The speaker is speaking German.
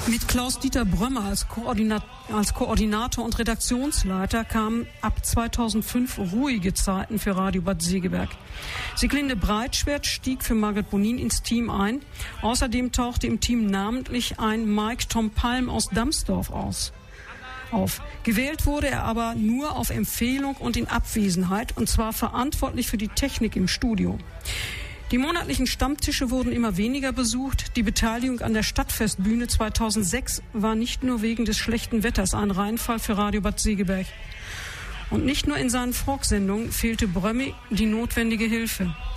Mit Klaus-Dieter Brömmer als Koordinator und Redaktionsleiter kamen ab 2005 ruhige Zeiten für Radio Bad Segeberg. Sieglinde Breitschwert stieg für Margret Bonin ins Team ein. Außerdem tauchte im Team namentlich ein Mike Tom Palm aus Damsdorf auf. Gewählt wurde er aber nur auf Empfehlung und in Abwesenheit, und zwar verantwortlich für die Technik im Studio. Die monatlichen Stammtische wurden immer weniger besucht. Die Beteiligung an der Stadtfestbühne 2006 war nicht nur wegen des schlechten Wetters ein Reinfall für Radio Bad Segeberg. Und nicht nur in seinen Folksendungen fehlte Brömmi die notwendige Hilfe.